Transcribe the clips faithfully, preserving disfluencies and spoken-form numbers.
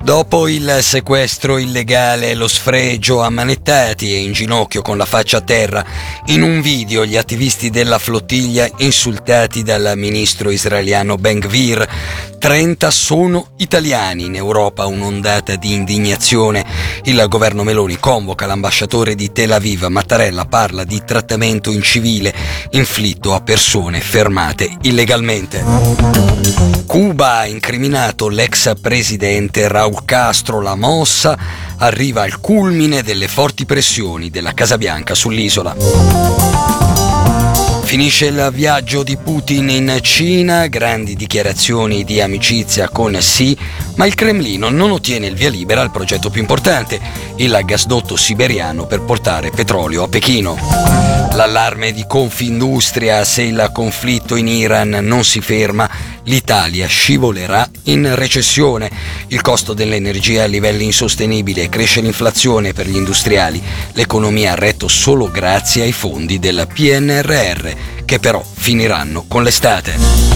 Dopo il sequestro illegale e lo sfregio, ammanettati e in ginocchio con la faccia a terra, in un video gli attivisti della flottiglia insultati dal ministro israeliano Ben-Gvir. trenta sono italiani. In Europa un'ondata di indignazione. Il governo Meloni convoca l'ambasciatore di Tel Aviv. Mattarella parla di trattamento incivile inflitto a persone fermate illegalmente. Cuba ha incriminato l'ex presidente Raúl Castro. La mossa arriva al culmine delle forti pressioni della Casa Bianca sull'isola. Finisce il viaggio di Putin in Cina, grandi dichiarazioni di amicizia con Xi, ma il Cremlino non ottiene il via libera al progetto più importante, il gasdotto siberiano per portare petrolio a Pechino. L'allarme di Confindustria: se il conflitto in Iran non si ferma, l'Italia scivolerà in recessione. Il costo dell'energia a livelli insostenibili e cresce l'inflazione per gli industriali. L'economia ha retto solo grazie ai fondi del P N R R, che però finiranno con l'estate.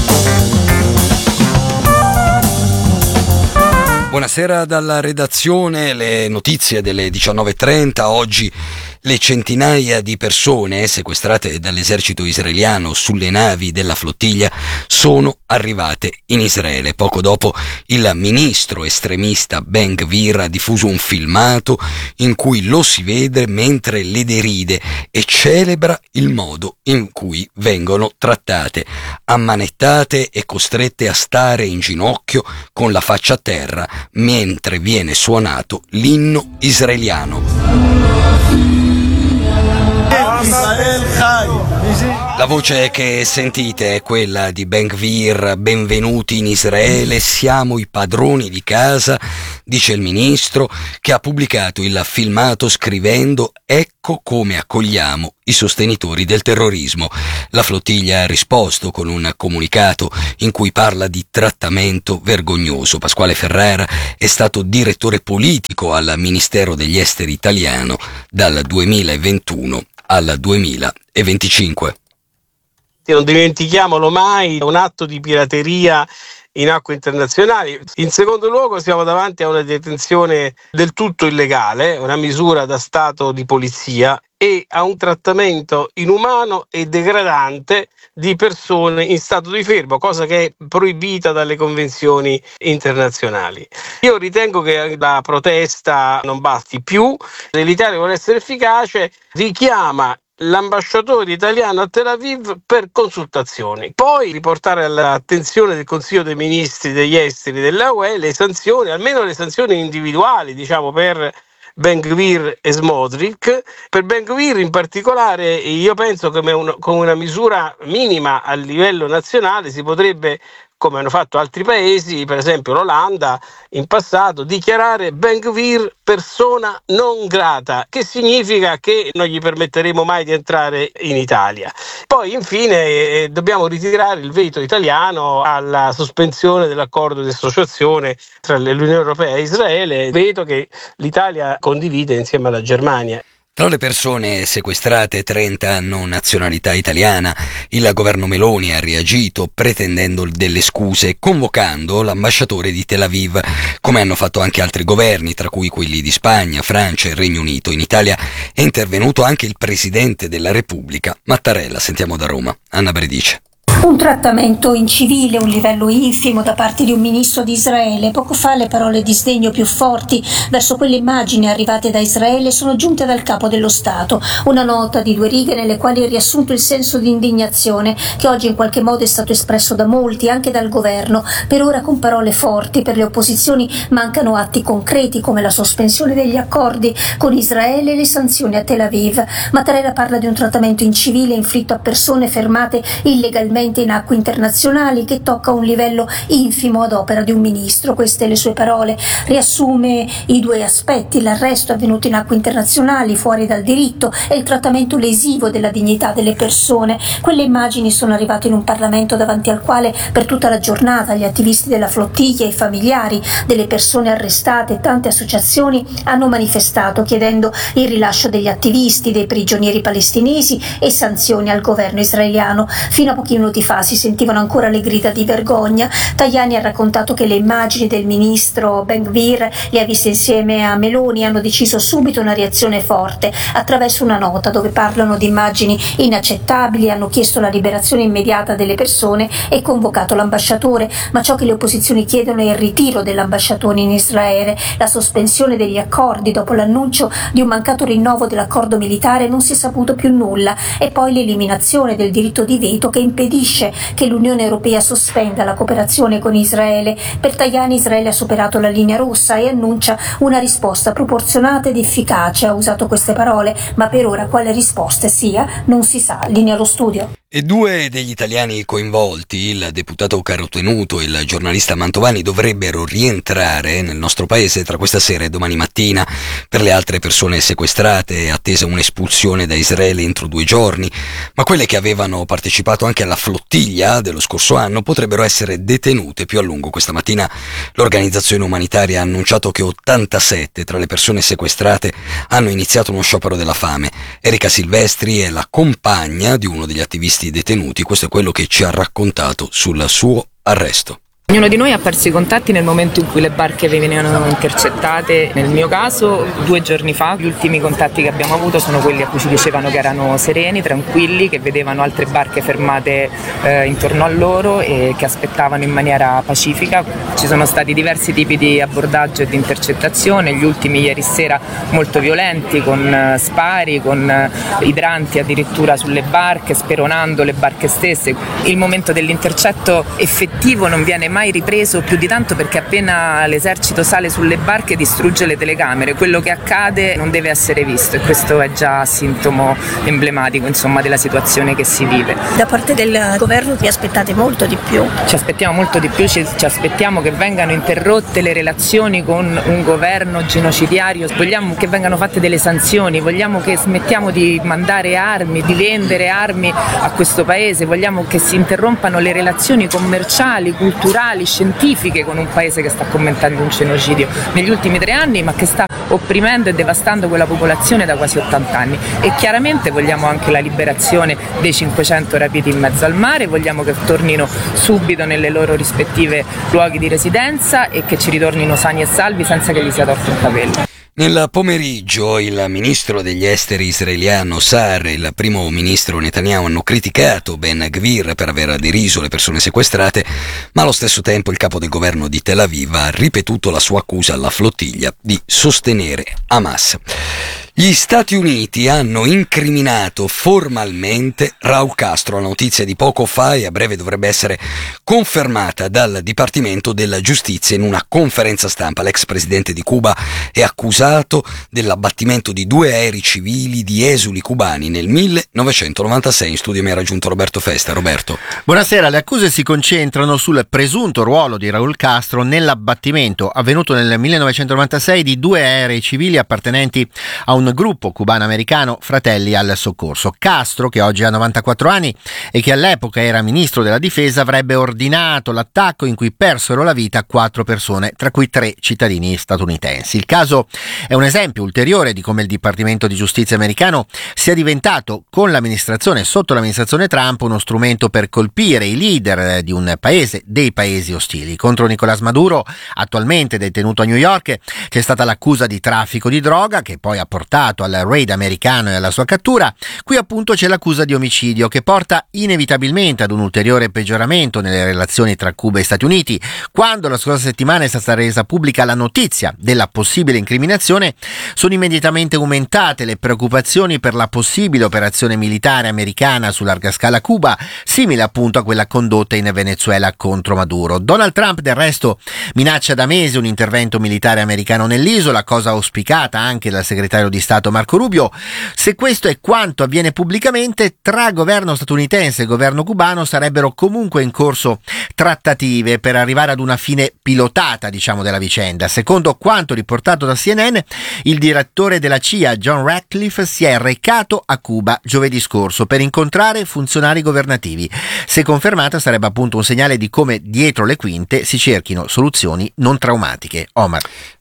Buonasera dalla redazione, le notizie delle diciannove e trenta. Oggi le centinaia di persone sequestrate dall'esercito israeliano sulle navi della flottiglia sono arrivate in Israele. Poco dopo il ministro estremista Ben-Gvir ha diffuso un filmato in cui lo si vede mentre le deride e celebra il modo in cui vengono trattate, ammanettate e costrette a stare in ginocchio con la faccia a terra mentre viene suonato l'inno israeliano. La voce che sentite è quella di Ben-Gvir: benvenuti in Israele, siamo i padroni di casa, dice il ministro, che ha pubblicato il filmato scrivendo: ecco come accogliamo i sostenitori del terrorismo. La flottiglia ha risposto con un comunicato in cui parla di trattamento vergognoso. Pasquale Ferrara è stato direttore politico al Ministero degli Esteri italiano dal duemilaventuno al duemilaventicinque. Non dimentichiamolo mai, è un atto di pirateria in acque internazionali. In secondo luogo siamo davanti a una detenzione del tutto illegale, una misura da stato di polizia, e a un trattamento inumano e degradante di persone in stato di fermo, cosa che è proibita dalle convenzioni internazionali. Io ritengo che la protesta non basti più, se l'Italia vuole essere efficace richiama l'ambasciatore italiano a Tel Aviv per consultazioni, poi riportare all'attenzione del Consiglio dei Ministri degli Esteri della U E le sanzioni, almeno le sanzioni individuali, diciamo, per Ben-Gvir e Smotrich. Per Ben-Gvir in particolare io penso che con una misura minima a livello nazionale si potrebbe, come hanno fatto altri paesi, per esempio l'Olanda in passato, dichiarare Ben-Gvir persona non grata, che significa che non gli permetteremo mai di entrare in Italia. Poi infine eh, dobbiamo ritirare il veto italiano alla sospensione dell'accordo di associazione tra l'Unione Europea e Israele, veto che l'Italia condivide insieme alla Germania. Tra le persone sequestrate, trenta hanno nazionalità italiana. Il governo Meloni ha reagito pretendendo delle scuse, convocando l'ambasciatore di Tel Aviv, come hanno fatto anche altri governi, tra cui quelli di Spagna, Francia e Regno Unito. In Italia è intervenuto anche il Presidente della Repubblica, Mattarella. Sentiamo da Roma, Anna Bredice. Un trattamento incivile, un livello infimo da parte di un ministro di Israele. Poco fa le parole di sdegno più forti verso quelle immagini arrivate da Israele sono giunte dal capo dello Stato. Una nota di due righe nelle quali è riassunto il senso di indignazione che oggi in qualche modo è stato espresso da molti, anche dal governo. Per ora con parole forti, per le opposizioni mancano atti concreti come la sospensione degli accordi con Israele e le sanzioni a Tel Aviv. Mattarella parla di un trattamento incivile inflitto a persone fermate illegalmente in acque internazionali, che tocca un livello infimo ad opera di un ministro. Queste le sue parole. Riassume i due aspetti: l'arresto avvenuto in acque internazionali fuori dal diritto e il trattamento lesivo della dignità delle persone. Quelle immagini sono arrivate in un Parlamento davanti al quale per tutta la giornata gli attivisti della flottiglia, i familiari delle persone arrestate e tante associazioni hanno manifestato chiedendo il rilascio degli attivisti, dei prigionieri palestinesi e sanzioni al governo israeliano. Fino a pochi minuti fa si sentivano ancora le grida di vergogna. Tajani ha raccontato che le immagini del ministro Ben-Gvir li ha viste insieme a Meloni e hanno deciso subito una reazione forte attraverso una nota dove parlano di immagini inaccettabili, hanno chiesto la liberazione immediata delle persone e convocato l'ambasciatore, ma ciò che le opposizioni chiedono è il ritiro dell'ambasciatore in Israele, la sospensione degli accordi. Dopo l'annuncio di un mancato rinnovo dell'accordo militare non si è saputo più nulla, e poi l'eliminazione del diritto di veto che impedisce che l'Unione Europea sospenda la cooperazione con Israele. Per Tajani Israele ha superato la linea rossa e annuncia una risposta proporzionata ed efficace. Ha usato queste parole, ma per ora quale risposta sia non si sa. Linea allo studio. E due degli italiani coinvolti, il deputato Carotenuto e il giornalista Mantovani, dovrebbero rientrare nel nostro paese tra questa sera e domani mattina. Per le altre persone sequestrate è attesa un'espulsione da Israele entro due giorni, ma quelle che avevano partecipato anche alla flottiglia dello scorso anno potrebbero essere detenute più a lungo. Questa mattina l'organizzazione umanitaria ha annunciato che ottantasette tra le persone sequestrate hanno iniziato uno sciopero della fame. Erika Silvestri è la compagna di uno degli attivisti detenuti, questo è quello che ci ha raccontato sul suo arresto. Ognuno di noi ha perso i contatti nel momento in cui le barche venivano intercettate. Nel mio caso due giorni fa gli ultimi contatti che abbiamo avuto sono quelli a cui ci dicevano che erano sereni, tranquilli, che vedevano altre barche fermate eh, intorno a loro e che aspettavano in maniera pacifica. Ci sono stati diversi tipi di abbordaggio e di intercettazione, gli ultimi ieri sera molto violenti, con eh, spari, con eh, idranti addirittura sulle barche, speronando le barche stesse. Il momento dell'intercetto effettivo non viene mai ripreso, più di tanto perché appena l'esercito sale sulle barche distrugge le telecamere. Quello che accade non deve essere visto, e questo è già sintomo emblematico, insomma, della situazione che si vive. Da parte del governo vi aspettate molto di più? Ci aspettiamo molto di più, ci, ci aspettiamo che vengano interrotte le relazioni con un governo genocidario, vogliamo che vengano fatte delle sanzioni, vogliamo che smettiamo di mandare armi, di vendere armi a questo paese, vogliamo che si interrompano le relazioni commerciali, culturali, scientifiche con un paese che sta commettendo un genocidio negli ultimi tre anni, ma che sta opprimendo e devastando quella popolazione da quasi ottanta anni. E chiaramente vogliamo anche la liberazione dei cinquecento rapiti in mezzo al mare, vogliamo che tornino subito nelle loro rispettive luoghi di residenza e che ci ritornino sani e salvi senza che gli sia torto un capello. Nel pomeriggio il ministro degli esteri israeliano Saar e il primo ministro Netanyahu hanno criticato Ben-Gvir per aver deriso le persone sequestrate, ma allo stesso tempo il capo del governo di Tel Aviv ha ripetuto la sua accusa alla flottiglia di sostenere Hamas. Gli Stati Uniti hanno incriminato formalmente Raúl Castro, la notizia di poco fa, e a breve dovrebbe essere confermata dal Dipartimento della Giustizia in una conferenza stampa. L'ex presidente di Cuba è accusato dell'abbattimento di due aerei civili di esuli cubani nel millenovecentonovantasei. In studio mi ha raggiunto Roberto Festa. Roberto. Buonasera, le accuse si concentrano sul presunto ruolo di Raúl Castro nell'abbattimento avvenuto nel millenovecentonovantasei di due aerei civili appartenenti a un un gruppo cubano-americano Fratelli al Soccorso. Castro, che oggi ha novantaquattro anni e che all'epoca era ministro della difesa, avrebbe ordinato l'attacco in cui persero la vita quattro persone, tra cui tre cittadini statunitensi. Il caso è un esempio ulteriore di come il Dipartimento di Giustizia americano sia diventato, con l'amministrazione sotto l'amministrazione Trump, uno strumento per colpire i leader di un paese, dei paesi ostili. Contro Nicolás Maduro, attualmente detenuto a New York, c'è stata l'accusa di traffico di droga, che poi ha portato al raid americano e alla sua cattura. Qui appunto c'è l'accusa di omicidio, che porta inevitabilmente ad un ulteriore peggioramento nelle relazioni tra Cuba e Stati Uniti. Quando la scorsa settimana è stata resa pubblica la notizia della possibile incriminazione, sono immediatamente aumentate le preoccupazioni per la possibile operazione militare americana su larga scala a Cuba, simile appunto a quella condotta in Venezuela contro Maduro. Donald Trump, del resto, minaccia da mesi un intervento militare americano nell'isola, cosa auspicata anche dal segretario di Stato Marco Rubio. Se questo è quanto avviene pubblicamente, tra governo statunitense e governo cubano sarebbero comunque in corso trattative per arrivare ad una fine pilotata, diciamo, della vicenda. Secondo quanto riportato da C N N, il direttore della C I A, John Ratcliffe, si è recato a Cuba giovedì scorso per incontrare funzionari governativi. Se confermata, sarebbe appunto un segnale di come dietro le quinte si cerchino soluzioni non traumatiche. Omar.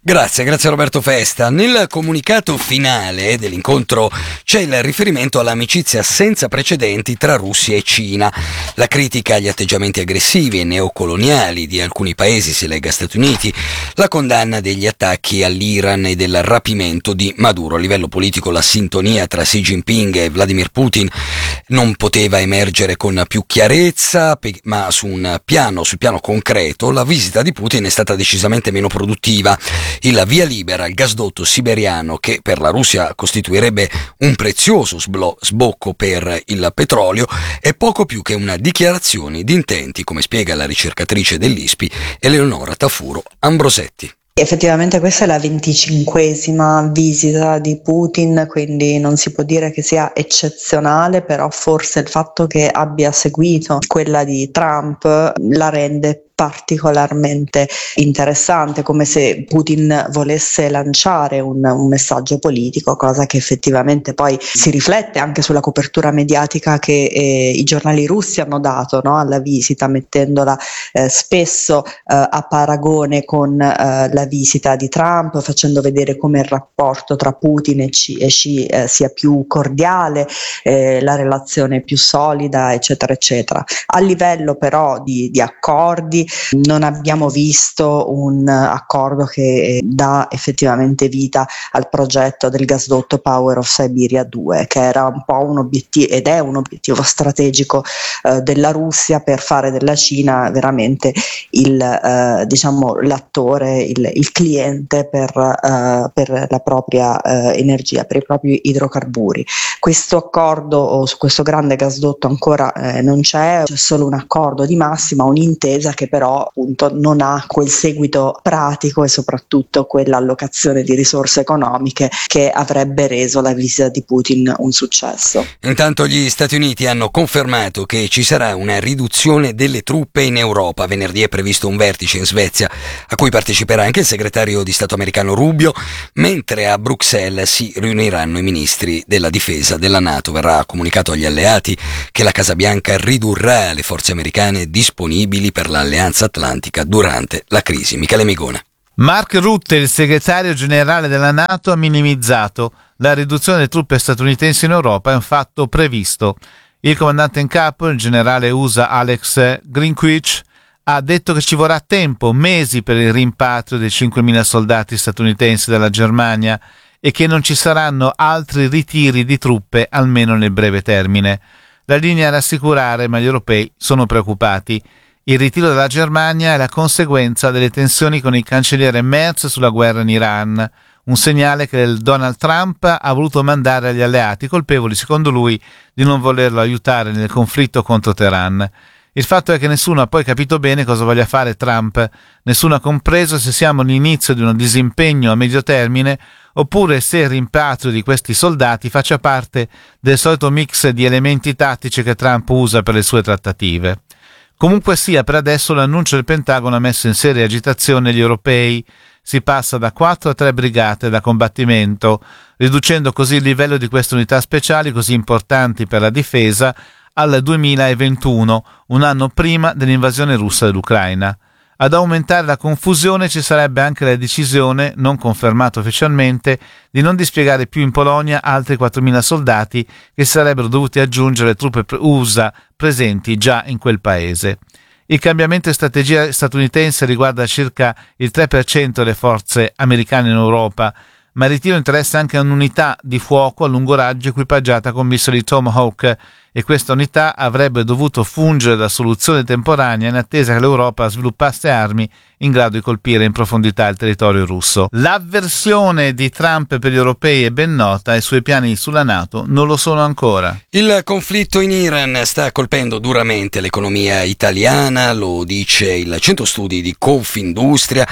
Grazie, grazie a Roberto Festa. Nel comunicato finale dell'incontro c'è il riferimento all'amicizia senza precedenti tra Russia e Cina, la critica agli atteggiamenti aggressivi e neocoloniali di alcuni paesi, si legga Stati Uniti, la condanna degli attacchi all'Iran e del rapimento di Maduro. A livello politico la sintonia tra Xi Jinping e Vladimir Putin non poteva emergere con più chiarezza, ma su un piano, sul piano concreto, la visita di Putin è stata decisamente meno produttiva. Il via libera al gasdotto siberiano, che per la Russia costituirebbe un prezioso sblo- sbocco per il petrolio, è poco più che una dichiarazione di intenti, come spiega la ricercatrice dell'I S P I Eleonora Tafuro Ambrosetti. Effettivamente questa è la venticinquesima visita di Putin, quindi non si può dire che sia eccezionale, però forse il fatto che abbia seguito quella di Trump la rende particolarmente interessante, come se Putin volesse lanciare un, un messaggio politico, cosa che effettivamente poi si riflette anche sulla copertura mediatica che eh, i giornali russi hanno dato, no, alla visita, mettendola eh, spesso eh, a paragone con eh, la visita di Trump, facendo vedere come il rapporto tra Putin e Xi, e Xi eh, sia più cordiale, eh, la relazione più solida, eccetera eccetera. A livello però di, di accordi non abbiamo visto un accordo che dà effettivamente vita al progetto del gasdotto Power of Siberia due, che era un po' un obiettivo ed è un obiettivo strategico eh, della Russia per fare della Cina veramente il eh, diciamo l'attore, il, il cliente per, eh, per la propria eh, energia, per i propri idrocarburi. Questo accordo o su questo grande gasdotto ancora eh, non c'è, c'è solo un accordo di massima, un'intesa che però appunto non ha quel seguito pratico e soprattutto quell'allocazione di risorse economiche che avrebbe reso la visita di Putin un successo. Intanto gli Stati Uniti hanno confermato che ci sarà una riduzione delle truppe in Europa. Venerdì è previsto un vertice in Svezia a cui parteciperà anche il segretario di Stato americano Rubio, mentre a Bruxelles si riuniranno i ministri della difesa della NATO. Verrà comunicato agli alleati che la Casa Bianca ridurrà le forze americane disponibili per l'alleanza atlantica durante la crisi. Michele Migone. Mark Rutte, il segretario generale della NATO, ha minimizzato la riduzione delle truppe statunitensi in Europa, è un fatto previsto. Il comandante in capo, il generale U S A Alex Greenwich, ha detto che ci vorrà tempo, mesi, per il rimpatrio dei cinquemila soldati statunitensi dalla Germania e che non ci saranno altri ritiri di truppe almeno nel breve termine. La linea è rassicurare, ma gli europei sono preoccupati. Il ritiro della Germania è la conseguenza delle tensioni con il cancelliere Merz sulla guerra in Iran, un segnale che Donald Trump ha voluto mandare agli alleati, colpevoli secondo lui di non volerlo aiutare nel conflitto contro Teheran. Il fatto è che nessuno ha poi capito bene cosa voglia fare Trump, nessuno ha compreso se siamo all'inizio di un disimpegno a medio termine oppure se il rimpatrio di questi soldati faccia parte del solito mix di elementi tattici che Trump usa per le sue trattative. Comunque sia, per adesso l'annuncio del Pentagono ha messo in seria agitazione gli europei. Si passa da quattro a tre brigate da combattimento, riducendo così il livello di queste unità speciali così importanti per la difesa al duemilaventuno, un anno prima dell'invasione russa dell'Ucraina. Ad aumentare la confusione ci sarebbe anche la decisione, non confermata ufficialmente, di non dispiegare più in Polonia altri quattromila soldati che sarebbero dovuti aggiungere le truppe U S A presenti già in quel paese. Il cambiamento di strategia statunitense riguarda circa il tre per cento delle forze americane in Europa, ma il ritiro interessa anche un'unità di fuoco a lungo raggio equipaggiata con missili Tomahawk, e questa unità avrebbe dovuto fungere da soluzione temporanea in attesa che l'Europa sviluppasse armi in grado di colpire in profondità il territorio russo. L'avversione di Trump per gli europei è ben nota e i suoi piani sulla NATO non lo sono ancora. Il conflitto in Iran sta colpendo duramente l'economia italiana, lo dice il centro studi di Confindustria,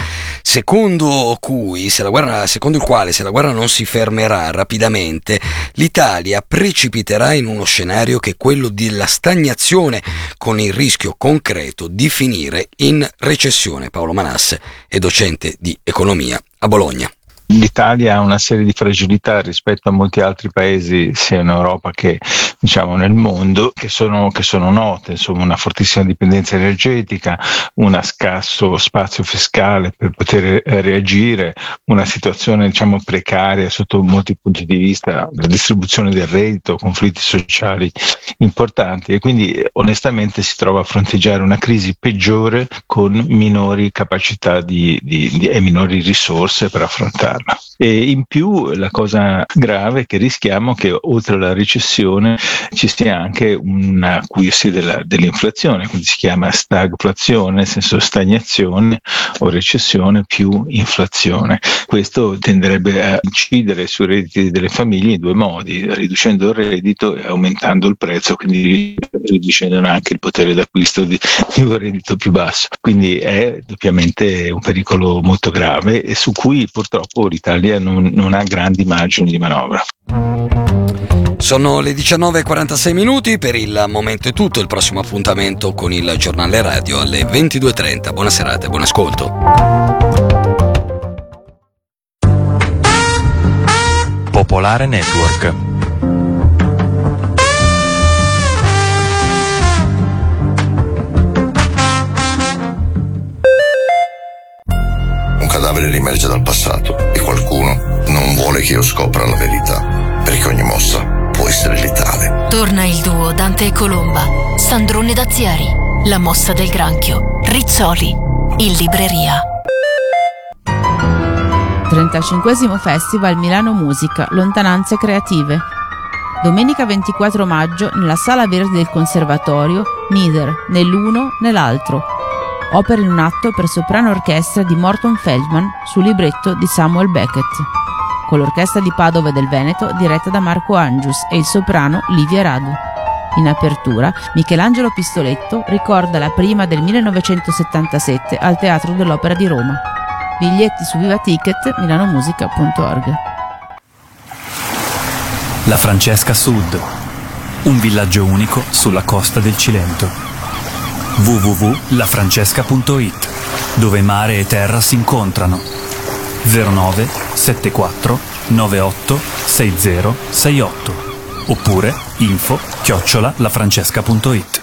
secondo cui se la guerra, secondo il quale se la guerra non si fermerà rapidamente, l'Italia precipiterà in uno scenario che è quello della stagnazione, con il rischio concreto di finire in recessione. Paolo Manasse è docente di economia a Bologna. L'Italia ha una serie di fragilità rispetto a molti altri paesi sia in Europa che diciamo nel mondo che sono, che sono note, insomma una fortissima dipendenza energetica, un scarso spazio fiscale per poter eh, reagire, una situazione diciamo precaria sotto molti punti di vista, la distribuzione del reddito, conflitti sociali importanti, e quindi onestamente si trova a fronteggiare una crisi peggiore con minori capacità di, di, di, e minori risorse per affrontarla. E in più la cosa grave è che rischiamo che oltre alla recessione ci sia anche un acuirsi della, dell'inflazione, quindi si chiama stagflazione, nel senso stagnazione o recessione più inflazione. Questo tenderebbe a incidere sui redditi delle famiglie in due modi, riducendo il reddito e aumentando il prezzo, quindi riducendo anche il potere d'acquisto di, di un reddito più basso. Quindi è doppiamente un pericolo molto grave e su cui purtroppo l'Italia non, non ha grandi margini di manovra. Sono le diciannove e quarantasei minuti, per il momento è tutto. Il prossimo appuntamento con il giornale radio alle ventidue e trenta. Buona serata e buon ascolto. Popolare Network. Un cadavere riemerge dal passato e qualcuno non vuole che io scopra la verità, perché ogni mossa può essere letale. Torna il duo Dante e Colomba, Sandrone Dazieri, La mossa del granchio, Rizzoli, in libreria. trentacinquesimo Festival Milano Musica, Lontananze Creative. Domenica ventiquattro maggio nella Sala Verde del Conservatorio, Neither, né l'uno né l'altro. Opera in un atto per soprano orchestra di Morton Feldman su libretto di Samuel Beckett, con l'orchestra di Padova e del Veneto diretta da Marco Angius e il soprano Livia Radu. In apertura, Michelangelo Pistoletto ricorda la prima del millenovecentosettantasette al Teatro dell'Opera di Roma. Biglietti su Viva Ticket, milanomusica punto org. La Francesca Sud, un villaggio unico sulla costa del Cilento. w w w punto la francesca punto it, dove mare e terra si incontrano. zero nove sette quattro nove otto sei zero sei otto oppure info chiocciola lafrancesca punto it.